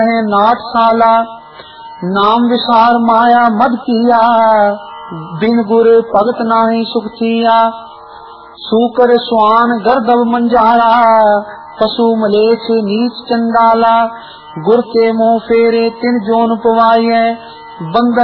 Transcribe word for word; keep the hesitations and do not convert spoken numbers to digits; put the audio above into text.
नाटशाला नाम विसार माया मद किया, बिन गुर भगत नाही सुख थिया। सूकर स्वान गर्दव मंजाला, पशु मलेच्छ नीच चंडाला। गुर के मोह फेरे तिन जोन पवाये, बंदन